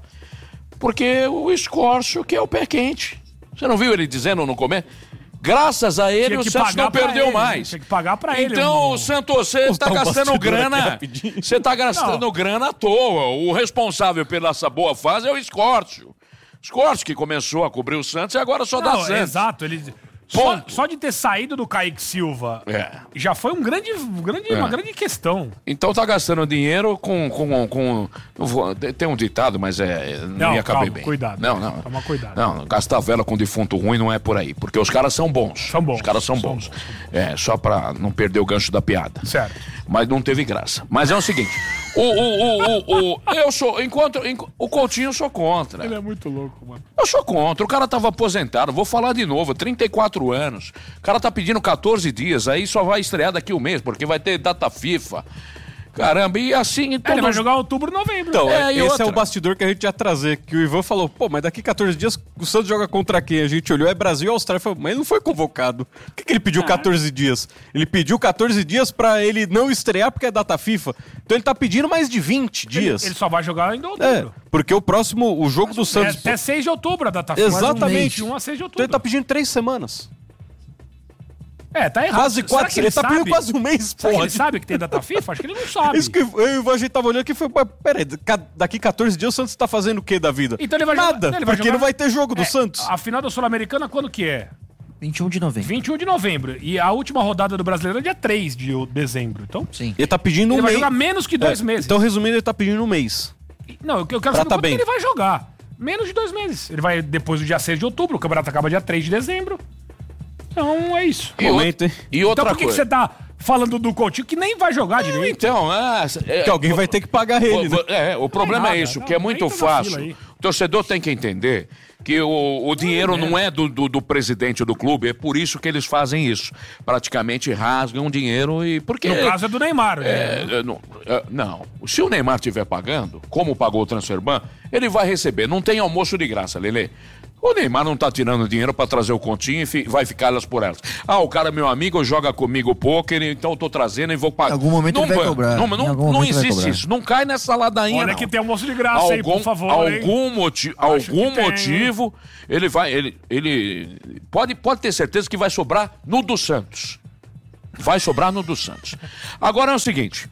Speaker 2: porque o Escórcio que é o pé quente. Você não viu ele dizendo no começo? Graças a ele, o Santos não perdeu
Speaker 6: ele,
Speaker 2: mais.
Speaker 6: Tinha que pagar pra ele.
Speaker 2: Então, o Santos, você está gastando grana. Você está gastando
Speaker 6: Não.
Speaker 2: grana à toa. O responsável pela essa boa fase é o Escórcio. Escórcio que começou a cobrir o Santos e agora só dá
Speaker 6: Não,
Speaker 2: Santos.
Speaker 6: exato, ele... Só, só de ter saído do Kaique Silva
Speaker 2: É.
Speaker 6: já foi um grande, um grande,
Speaker 2: É.
Speaker 6: uma grande questão.
Speaker 2: Então tá gastando dinheiro com... com, com não vou- tem um ditado, mas é, não,
Speaker 6: Não,
Speaker 2: ia caber
Speaker 6: calma,
Speaker 2: bem.
Speaker 6: cuidado.
Speaker 2: Não, não.
Speaker 6: Toma cuidado.
Speaker 2: Não, gastar vela com defunto ruim não é por aí. Porque os caras são bons.
Speaker 6: São bons.
Speaker 2: Os caras são,
Speaker 6: São
Speaker 2: bons. É, só pra não perder o gancho da piada.
Speaker 6: Certo.
Speaker 2: Mas não teve graça. Mas é o seguinte, o, o, o, o, o- eu sou, enquanto, enqu- o Coutinho eu sou contra.
Speaker 6: Ele é muito louco, mano.
Speaker 2: Eu sou contra, o cara tava aposentado, vou falar de novo, trinta e quatro anos, o cara tá pedindo quatorze dias, aí só vai estrear daqui um mês, porque vai ter data FIFA. Caramba, e assim...
Speaker 6: É, ele vai jogar outubro, novembro.
Speaker 3: Então,
Speaker 2: É, e
Speaker 3: esse
Speaker 2: outra?
Speaker 3: é o bastidor que a gente ia trazer, que o Ivan falou, pô, mas daqui quatorze dias o Santos joga contra quem? A gente olhou, é Brasil e Austrália, falou, mas ele não foi convocado. Por que, que ele pediu quatorze dias? Ele pediu quatorze dias pra ele não estrear porque é data FIFA. Então ele tá pedindo mais de vinte dias.
Speaker 6: Ele, ele só vai jogar em
Speaker 3: É,
Speaker 6: outubro.
Speaker 3: porque o próximo, o jogo do
Speaker 6: É
Speaker 3: Santos...
Speaker 6: até seis de outubro a data FIFA.
Speaker 3: Exatamente.
Speaker 6: De um a seis de
Speaker 3: Então
Speaker 6: outubro.
Speaker 3: ele tá pedindo três semanas.
Speaker 6: É, tá errado.
Speaker 3: Quase
Speaker 6: Será
Speaker 3: quatro,
Speaker 6: que
Speaker 3: ele tá pedindo
Speaker 6: sabe?
Speaker 3: quase um mês,
Speaker 6: Será que
Speaker 3: porra.
Speaker 6: ele sabe que tem data FIFA? Acho que ele não sabe.
Speaker 3: Isso que eu e o Ivan, a gente tava olhando aqui e foi, pô, peraí, ca- daqui quatorze dias o Santos tá fazendo o que da vida?
Speaker 6: Então ele vai
Speaker 3: Nada,
Speaker 6: jogar, ele vai
Speaker 3: porque
Speaker 6: jogar-
Speaker 3: não vai ter jogo do
Speaker 6: É,
Speaker 3: Santos.
Speaker 6: A final da Sul-Americana quando que é?
Speaker 7: vinte e um de novembro.
Speaker 6: vinte e um de novembro. E a última rodada do Brasileiro é dia três de dezembro. Então,
Speaker 7: Sim.
Speaker 3: Ele tá pedindo
Speaker 6: ele
Speaker 3: um
Speaker 6: vai
Speaker 3: mês.
Speaker 6: jogar menos que dois
Speaker 3: É,
Speaker 6: meses.
Speaker 3: Então, resumindo, ele tá pedindo um mês.
Speaker 6: Não, eu quero
Speaker 3: Pra
Speaker 6: saber
Speaker 3: tá
Speaker 6: quanto
Speaker 3: bem.
Speaker 6: que ele vai jogar. Menos de dois meses. Ele vai depois do dia seis de outubro, o campeonato acaba dia três de dezembro. Então é isso.
Speaker 2: E,
Speaker 3: Momento,
Speaker 2: outra-
Speaker 3: hein?
Speaker 2: e outra
Speaker 6: então por que, que
Speaker 2: coisa.
Speaker 6: você tá falando do Coutinho, que nem vai jogar
Speaker 2: é,
Speaker 6: direito.
Speaker 2: Então, é, é,
Speaker 3: que alguém vai ter que pagar ele. Né?
Speaker 2: É, o problema é, é isso, não, que é muito fácil. O torcedor tem que entender que o, o dinheiro é, não é do, do, do presidente do clube, é por isso que eles fazem isso. Praticamente rasgam dinheiro e... Porque,
Speaker 6: no caso é do Neymar.
Speaker 2: É,
Speaker 6: né?
Speaker 2: não, não, se o Neymar estiver pagando, como pagou o Transferban, ele vai receber. Não tem almoço de graça, Lelê. O Neymar não tá tirando dinheiro pra trazer o continho e fi, vai ficar elas por elas. Ah, o cara é meu amigo, joga comigo pôquer, então eu tô trazendo e vou pagar.
Speaker 7: Em algum momento
Speaker 2: não,
Speaker 7: ele vai cobrar.
Speaker 2: Não, não, não, não existe isso. Não cai nessa ladainha,
Speaker 6: Olha
Speaker 2: não.
Speaker 6: que tem almoço de graça
Speaker 2: algum,
Speaker 6: aí, por favor.
Speaker 2: Algum, moti algum motivo, ele vai... Ele, ele pode, pode ter certeza que vai sobrar no do Santos. Vai sobrar no do Santos. Agora é o seguinte...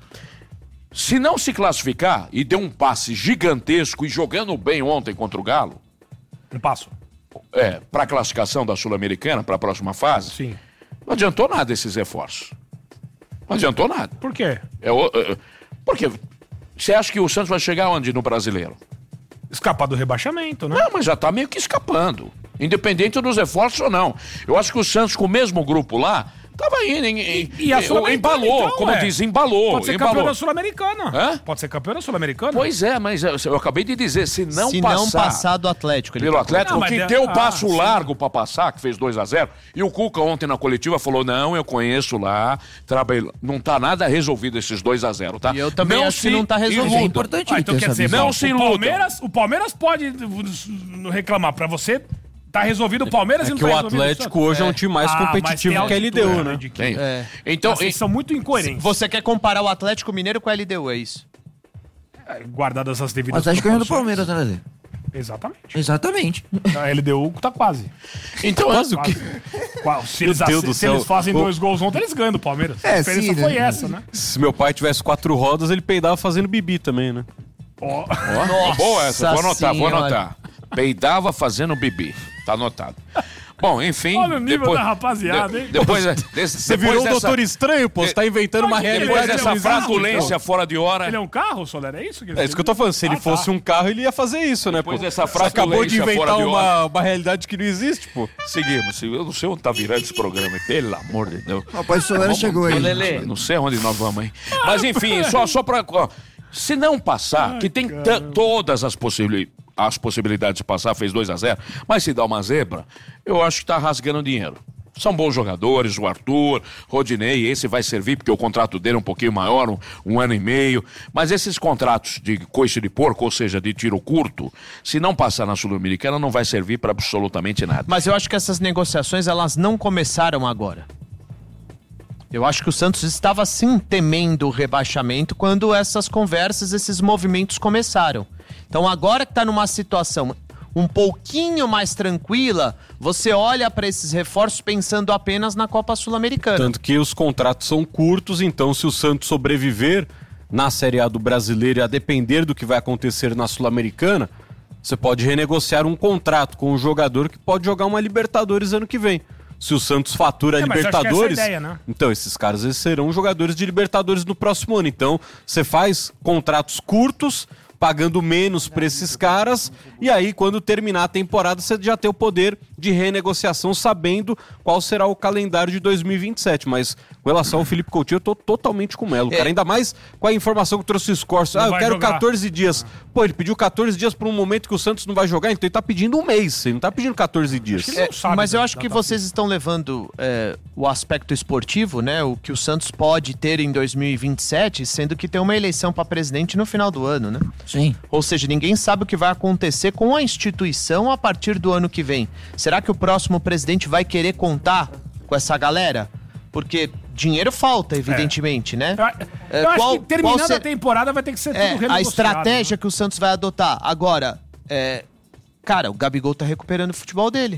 Speaker 2: Se não se classificar e deu um passe gigantesco e jogando bem ontem contra o Galo...
Speaker 6: Um passo.
Speaker 2: É, para a classificação da Sul-Americana, para a próxima fase.
Speaker 6: Sim.
Speaker 2: Não adiantou nada esses reforços. Não adiantou nada.
Speaker 6: Por quê?
Speaker 2: É, é, porque você acha que o Santos vai chegar onde no Brasileiro?
Speaker 6: Escapar do rebaixamento, né?
Speaker 2: Não, mas já tá meio que escapando. Independente dos reforços ou não. Eu acho que o Santos, com o mesmo grupo lá, tava indo, em, em,
Speaker 6: e, e a
Speaker 2: embalou,
Speaker 6: então,
Speaker 2: como
Speaker 6: é.
Speaker 2: diz, embalou.
Speaker 6: Pode ser
Speaker 2: embalou.
Speaker 6: campeão da Sul-Americana.
Speaker 2: Hã?
Speaker 6: Pode ser campeão da Sul-Americana.
Speaker 2: Pois é, mas eu acabei de dizer, se não
Speaker 4: se
Speaker 2: passar...
Speaker 4: Se não passar do Atlético.
Speaker 2: Pelo
Speaker 4: tá
Speaker 2: Atlético,
Speaker 6: não,
Speaker 2: que
Speaker 6: é...
Speaker 2: deu o
Speaker 6: ah,
Speaker 2: passo
Speaker 6: sim.
Speaker 2: largo pra passar, que fez dois a zero, e o Cuca ontem na coletiva falou, não, eu conheço lá, trabalhei... não tá nada resolvido esses dois a zero, tá?
Speaker 4: E eu também
Speaker 2: não
Speaker 4: acho que não tá resolvido.
Speaker 2: Iludam.
Speaker 7: É importante
Speaker 6: ah, então quer dizer,
Speaker 2: não
Speaker 6: o,
Speaker 2: se
Speaker 6: o
Speaker 2: iludam.
Speaker 6: Palmeiras, o Palmeiras pode reclamar pra você... Tá resolvido o Palmeiras
Speaker 3: é
Speaker 6: e não
Speaker 3: que
Speaker 6: tá
Speaker 3: o
Speaker 6: resolvido
Speaker 3: Atlético hoje é. é um time mais ah, competitivo que a L D U, né?
Speaker 6: Que...
Speaker 2: É. Então,
Speaker 6: Vocês são muito incoerentes.
Speaker 4: Você quer comparar o Atlético Mineiro com a L D U, é isso?
Speaker 6: É, guardadas as devidas
Speaker 7: O Atlético ganhou do Palmeiras, né, Lelê?
Speaker 6: Exatamente.
Speaker 7: Exatamente.
Speaker 6: A L D U tá quase.
Speaker 2: Então,
Speaker 6: quase
Speaker 2: o que?
Speaker 6: Se, eles, se, se eles fazem o... dois gols ontem, eles ganham do Palmeiras.
Speaker 7: É,
Speaker 6: a diferença
Speaker 7: sim,
Speaker 6: foi
Speaker 7: né?
Speaker 6: essa, né?
Speaker 3: Se meu pai tivesse quatro rodas, ele peidava fazendo bibi também, né?
Speaker 6: Ó.
Speaker 2: Oh. Boa essa, vou anotar,
Speaker 4: senhora.
Speaker 2: vou anotar. Peidava fazendo bibi. Tá anotado. Bom, enfim...
Speaker 6: Olha o nível
Speaker 2: depois,
Speaker 6: da rapaziada, hein?
Speaker 2: De, depois, desse,
Speaker 3: Você
Speaker 2: depois
Speaker 3: virou um
Speaker 2: dessa,
Speaker 3: doutor estranho, pô. Você tá inventando uma realidade.
Speaker 2: Depois dessa
Speaker 6: é um
Speaker 2: fratulência
Speaker 6: carro,
Speaker 2: fora de hora...
Speaker 6: Ele é um carro, Soler? É isso que ele
Speaker 3: É isso que eu tô falando. Se ele
Speaker 6: ah,
Speaker 3: fosse
Speaker 6: tá.
Speaker 3: um carro, ele ia fazer isso, né,
Speaker 2: Depois
Speaker 3: pô?
Speaker 2: dessa
Speaker 3: Você acabou de
Speaker 2: fratulência
Speaker 3: inventar
Speaker 2: fora de
Speaker 3: uma, uma realidade que não existe, pô.
Speaker 2: Seguimos. Eu não sei onde tá virando esse programa, pelo amor de Deus.
Speaker 7: O pai Soler chegou aí.
Speaker 1: Lelê.
Speaker 2: Não sei onde nós vamos, hein? Mas enfim, só, só pra... Ó, se não passar, Ai, que tem todas as possibilidades... as possibilidades de passar, fez dois a zero, mas se dá uma zebra, eu acho que tá rasgando dinheiro. São bons jogadores, o Arthur, Rodinei, esse vai servir porque o contrato dele é um pouquinho maior, um, um ano e meio, mas esses contratos de coice de porco, ou seja, de tiro curto, se não passar na Sul-Americana, não vai servir para absolutamente nada.
Speaker 4: Mas eu acho que essas negociações, elas não começaram agora. Eu acho que o Santos estava sim temendo o rebaixamento quando essas conversas, esses movimentos começaram. Então agora que está numa situação um pouquinho mais tranquila, você olha para esses reforços pensando apenas na Copa Sul-Americana.
Speaker 3: Tanto que os contratos são curtos, então se o Santos sobreviver na Série A do Brasileiro e a depender do que vai acontecer na Sul-Americana, você pode renegociar um contrato com um jogador que pode jogar uma Libertadores ano que vem. Se o Santos fatura a
Speaker 6: é,
Speaker 3: Libertadores,
Speaker 6: essa é a ideia, né?
Speaker 3: Então esses caras eles serão jogadores de Libertadores no próximo ano. Então você faz contratos curtos, pagando menos para esses caras, e aí quando terminar a temporada você já tem o poder de renegociação sabendo qual será o calendário de dois mil e vinte e sete, mas com relação ao Felipe Coutinho eu tô totalmente com o Melo, é. cara, ainda mais com a informação que trouxe o Scorso, ah, eu quero jogar. catorze dias, pô, ele pediu catorze dias para um momento que o Santos não vai jogar, então ele tá pedindo um mês, ele não tá pedindo catorze dias.
Speaker 4: É, mas eu acho que vocês estão levando é, o aspecto esportivo, né, o que o Santos pode ter em dois mil e vinte e sete, sendo que tem uma eleição para presidente no final do ano, né?
Speaker 7: Sim.
Speaker 4: Ou seja, ninguém sabe o que vai acontecer com a instituição a partir do ano que vem. Será que o próximo presidente vai querer contar com essa galera? Porque dinheiro falta, evidentemente,
Speaker 6: é.
Speaker 4: né?
Speaker 6: Eu, eu
Speaker 4: qual,
Speaker 6: acho que terminando
Speaker 4: ser...
Speaker 6: a temporada vai ter que ser
Speaker 4: é,
Speaker 6: tudo renegociado.
Speaker 4: A estratégia
Speaker 6: né?
Speaker 4: que o Santos vai adotar. Agora, é... cara, o Gabigol tá recuperando o futebol dele.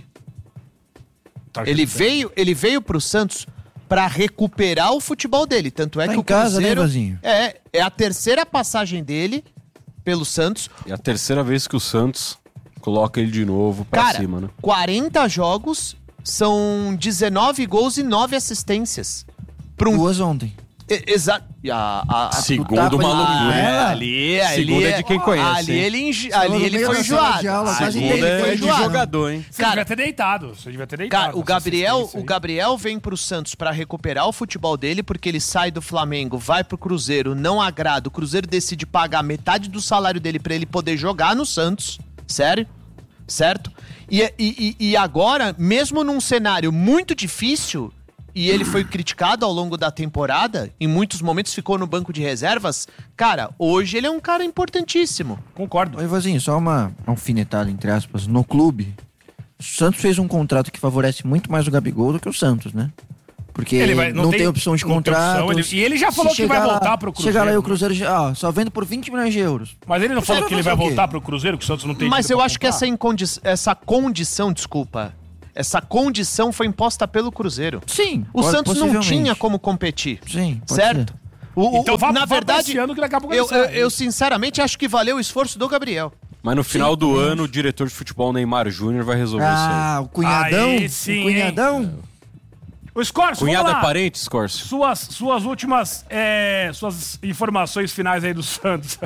Speaker 4: Tá ele, veio, ele veio pro Santos pra recuperar o futebol dele. Tanto é
Speaker 7: tá
Speaker 4: que
Speaker 7: em
Speaker 4: o
Speaker 7: casa,
Speaker 4: Cruzeiro...
Speaker 7: né, Vazinho?
Speaker 4: É, é a terceira passagem dele pelo Santos.
Speaker 3: É a terceira vez que o Santos coloca ele de novo pra
Speaker 4: Cara,
Speaker 3: cima, né?
Speaker 4: quarenta jogos, são dezenove gols e nove assistências. Pra um...
Speaker 7: Duas ontem.
Speaker 4: Exato. A, a,
Speaker 3: Segundo o maluco.
Speaker 4: Ah, ali, ali,
Speaker 3: Segundo é de quem conhece.
Speaker 4: Ali
Speaker 3: hein?
Speaker 4: ele, enjo- ali ele foi enjoado. Ali ele foi
Speaker 3: é de
Speaker 4: enjoado.
Speaker 3: jogador, hein?
Speaker 6: Você devia ter deitado. Você devia ter deitado.
Speaker 4: Cara, o Gabriel, o Gabriel vem pro Santos pra recuperar o futebol dele, porque ele sai do Flamengo, vai pro Cruzeiro, não agrada. O Cruzeiro decide pagar metade do salário dele pra ele poder jogar no Santos. Sério? Certo? E, e, e, e agora, mesmo num cenário muito difícil, e ele foi criticado ao longo da temporada, em muitos momentos ficou no banco de reservas, cara, hoje ele é um cara importantíssimo.
Speaker 6: Concordo.
Speaker 7: Ô, Ivozinho, só uma alfinetada, entre aspas, no clube, o Santos fez um contrato que favorece muito mais o Gabigol do que o Santos, né? Porque
Speaker 6: Ele vai- não
Speaker 7: não,
Speaker 6: tem-
Speaker 7: tem, opção de
Speaker 6: não tem
Speaker 7: contrato.
Speaker 6: opção, ele- e ele já falou que vai voltar pro Cruzeiro,
Speaker 7: Chegar lá e o
Speaker 6: né?
Speaker 7: Cruzeiro, já, ó, só vendo por vinte milhões de euros.
Speaker 6: Mas ele não
Speaker 7: Você
Speaker 6: falou
Speaker 7: vai
Speaker 6: que ele vai
Speaker 7: fazer o quê?
Speaker 6: voltar pro Cruzeiro, que o Santos não tem
Speaker 4: Mas
Speaker 6: dinheiro
Speaker 4: eu
Speaker 6: pra
Speaker 4: acho que
Speaker 6: comprar?
Speaker 4: essa, incondi- essa condição, desculpa, essa condição foi imposta pelo Cruzeiro.
Speaker 7: Sim.
Speaker 4: O
Speaker 7: pode-
Speaker 4: Santos não
Speaker 7: possivelmente.
Speaker 4: tinha como competir.
Speaker 7: Sim, pode
Speaker 4: certo?
Speaker 7: ser.
Speaker 4: O, o-
Speaker 6: Então vá-
Speaker 4: na
Speaker 6: vá pra
Speaker 4: verdade,
Speaker 6: esse ano que daqui a pouco
Speaker 4: eu,
Speaker 6: ele sai.
Speaker 4: eu, eu sinceramente acho que valeu o esforço do Gabriel.
Speaker 3: Mas no final
Speaker 4: Sim,
Speaker 3: do
Speaker 4: também
Speaker 3: ano, o diretor de futebol Neymar Júnior vai resolver isso
Speaker 7: Ah,
Speaker 3: aí.
Speaker 7: o cunhadão?
Speaker 6: Aí sim,
Speaker 7: o cunhadão?
Speaker 6: O Scorcio,
Speaker 3: Cunhado
Speaker 6: vamos
Speaker 3: é
Speaker 6: lá.
Speaker 3: parente, Scorcio?
Speaker 6: Suas, suas últimas é, suas informações finais aí do Santos.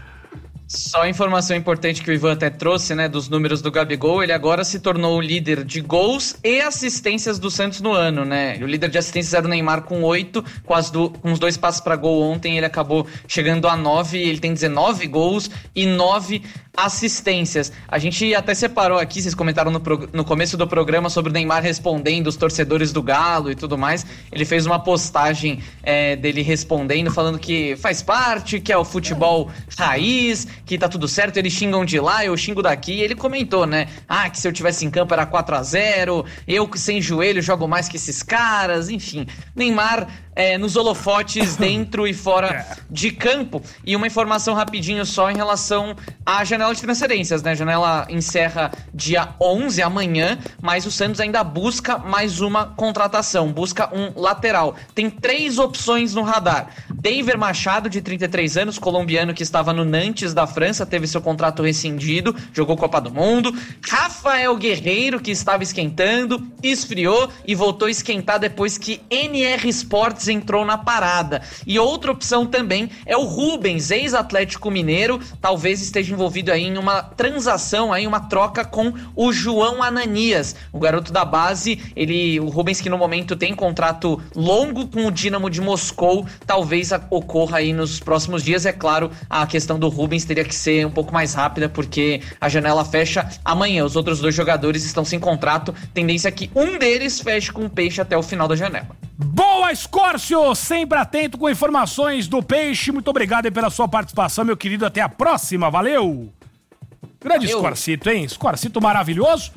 Speaker 1: Só informação importante que o Ivan até trouxe, né, dos números do Gabigol, ele agora se tornou o líder de gols e assistências do Santos no ano, né? O líder de assistências era o Neymar com oito, com, as do, com os dois passos para gol ontem, ele acabou chegando a nove, ele tem dezenove gols e nove assistências. A gente até separou aqui, vocês comentaram no, pro, no começo do programa sobre o Neymar respondendo os torcedores do Galo e tudo mais. Ele fez uma postagem é, dele respondendo, falando que faz parte, que é o futebol raiz, que tá tudo certo, eles xingam de lá, eu xingo daqui. E ele comentou, né? Ah, que se eu tivesse em campo era quatro a zero, eu que sem joelho jogo mais que esses caras, enfim. Neymar é, nos holofotes dentro e fora de campo. E uma informação rapidinho só em relação à janela de transferências, né? A janela encerra dia onze, amanhã, mas o Santos ainda busca mais uma contratação, busca um lateral. Tem três opções no radar. Daver Machado, de trinta e três anos, colombiano que estava no Nantes da França, teve seu contrato rescindido, jogou Copa do Mundo. Rafael Guerreiro, que estava esquentando, esfriou e voltou a esquentar depois que N R Sports entrou na parada. E outra opção também é o Rubens, ex-Atlético Mineiro, talvez esteja envolvido aí em uma transação, aí uma troca com o João Ananias, o garoto da base. Ele, o Rubens, que no momento tem contrato longo com o Dínamo de Moscou, talvez ocorra aí nos próximos dias. É claro, a questão do Rubens teria que ser um pouco mais rápida, porque a janela fecha amanhã. Os outros dois jogadores estão sem contrato, tendência é que um deles feche com o Peixe até o final da janela.
Speaker 6: Boa, Scorcio! Sempre atento com informações do Peixe. Muito obrigado aí pela sua participação, meu querido. Até a próxima. Valeu! Grande Scorcito, hein? Scorcito maravilhoso.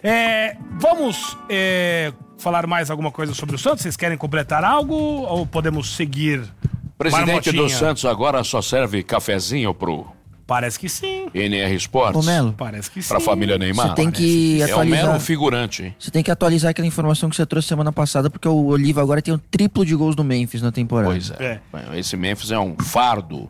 Speaker 6: É, vamos é, falar mais alguma coisa sobre o Santos? Vocês querem completar algo ou podemos seguir?
Speaker 2: Presidente do
Speaker 6: Marmotinha?
Speaker 2: Santos agora só serve cafezinho pro
Speaker 6: Parece que sim.
Speaker 2: N R Sports?
Speaker 7: Ô, Melo.
Speaker 6: Parece que sim.
Speaker 2: Pra família Neymar?
Speaker 7: Você tem que
Speaker 2: É um
Speaker 7: atualizar.
Speaker 2: mero figurante, hein?
Speaker 7: Você tem que atualizar aquela informação que você trouxe semana passada, porque o Oliva agora tem o triplo de gols do Memphis na temporada.
Speaker 2: Pois é. Esse Memphis é um fardo.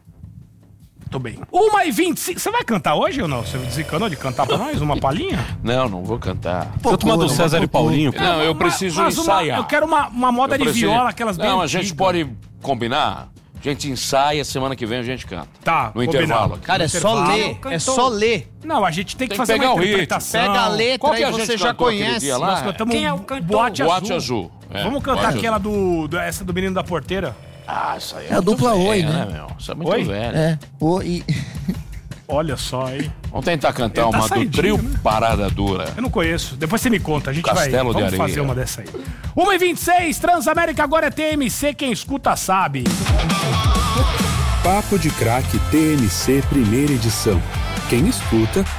Speaker 6: Tô bem. uma e vinte e cinco. Você vai cantar hoje ou não? Você desencanou de cantar pra nós? Uma palhinha?
Speaker 2: Não, não vou cantar.
Speaker 3: Tô tomando César e Paulinho. pô.
Speaker 2: Não, eu preciso
Speaker 6: Mas uma-
Speaker 2: ensaiar.
Speaker 6: eu quero uma, uma moda
Speaker 2: Eu
Speaker 6: de
Speaker 2: preciso-
Speaker 6: viola, aquelas bem
Speaker 2: Não, a gente
Speaker 6: antigas.
Speaker 2: pode combinar. A gente ensaia, semana que vem a gente canta.
Speaker 6: Tá,
Speaker 2: No
Speaker 6: combinado.
Speaker 2: intervalo. aqui.
Speaker 4: Cara, é só ler, é só ler.
Speaker 6: Não, a gente tem que
Speaker 2: Tem que
Speaker 6: fazer
Speaker 2: pegar
Speaker 6: uma
Speaker 2: o ritmo.
Speaker 6: interpretação.
Speaker 4: Pega a letra
Speaker 2: Qual que
Speaker 4: e
Speaker 2: a
Speaker 4: você
Speaker 2: gente
Speaker 4: já
Speaker 2: cantou aquele
Speaker 4: conhece.
Speaker 2: dia lá?
Speaker 6: Nós cantamos
Speaker 2: Quem é o
Speaker 6: cantor? Boate Azul.
Speaker 2: Boate Azul. É,
Speaker 6: Vamos cantar
Speaker 2: Boate
Speaker 6: aquela
Speaker 2: Azul.
Speaker 6: do, do- essa do Menino da Porteira?
Speaker 2: Ah, isso aí é,
Speaker 7: É a
Speaker 2: muito
Speaker 7: dupla
Speaker 2: velha,
Speaker 7: Oi, né?
Speaker 2: meu? Isso é muito
Speaker 6: Oi?
Speaker 2: velho.
Speaker 7: É, o e.
Speaker 6: Olha só aí.
Speaker 2: Vamos tentar cantar
Speaker 6: Ele tá
Speaker 2: uma do
Speaker 6: saidinho,
Speaker 2: trio
Speaker 6: né?
Speaker 2: Parada Dura.
Speaker 6: Eu não conheço. Depois você me conta. A gente
Speaker 2: Castelo
Speaker 6: vai.
Speaker 2: de
Speaker 6: Vamos
Speaker 2: Areia.
Speaker 6: fazer uma dessa aí. uma e vinte e seis, Transamérica agora é T M C. Quem escuta sabe.
Speaker 5: Papo de Craque T N C Primeira Edição. Quem escuta